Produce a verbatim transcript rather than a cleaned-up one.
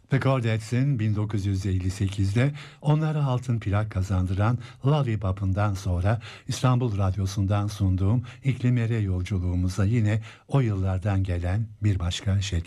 The Chordets'in bin dokuz yüz elli sekizde onlara altın plak kazandıran Lollipop'undan sonra İstanbul Radyosu'ndan sunduğum İklimere yolculuğumuza yine o yıllardan gelen bir başka şirket.